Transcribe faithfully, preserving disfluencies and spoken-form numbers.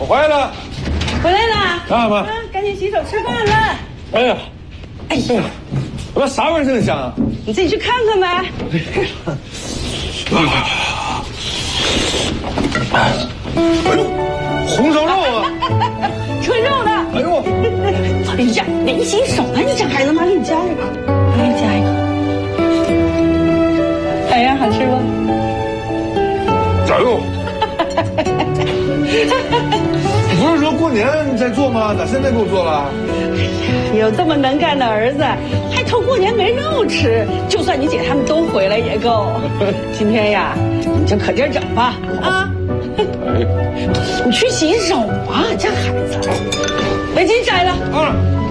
我回来了， 回来了， 干嘛？ 啊，赶紧洗手吃饭了。 哎呀， 哎呀， 怎么啥味儿这么香啊？ 你自己去看看呗。 哎呦，红烧肉啊！ 纯肉的。 哎呦， 哎呀，没洗手呢，你这孩子，妈给你加一个，我给你加一个。哎呀，好吃不？ 哎呦，不是说过年再做吗？咋现在给我做了？ 有这么能干的儿子，还偷过年没肉吃，就算你姐他们都回来也够。今天呀，你就可劲儿整吧，啊！你去洗手吧，这孩子。围巾摘了。 啊。